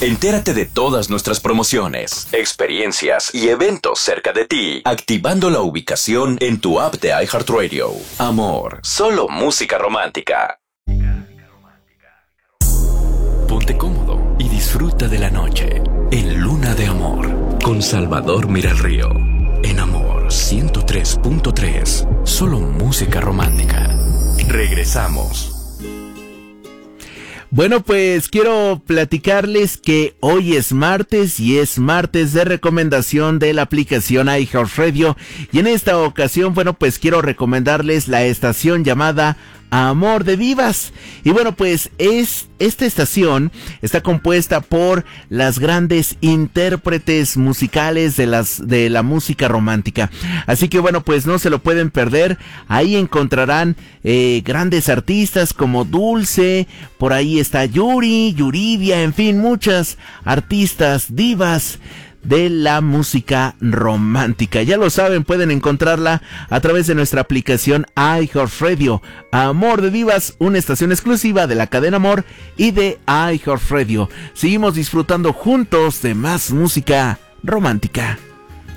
Entérate de todas nuestras promociones, experiencias y eventos cerca de ti, activando la ubicación en tu app de iHeartRadio. Amor, solo música romántica. Ponte cómodo y disfruta de la noche en Luna de Amor con Salvador Miralrío. En Amor 103.3, solo música romántica. Regresamos. Bueno, pues quiero platicarles que hoy es martes y es martes de recomendación de la aplicación iHeartRadio. Y en esta ocasión, bueno, pues quiero recomendarles la estación llamada Amor de Divas. Y bueno, pues esta estación está compuesta por las grandes intérpretes musicales de la música romántica. Así que bueno, pues no se lo pueden perder. Ahí encontrarán grandes artistas como Dulce, por ahí está Yuridia, en fin, muchas artistas divas de la música romántica. Ya lo saben, pueden encontrarla a través de nuestra aplicación iHeartRadio. Amor de Divas, una estación exclusiva de la cadena Amor y de iHeartRadio. Seguimos disfrutando juntos de más música romántica.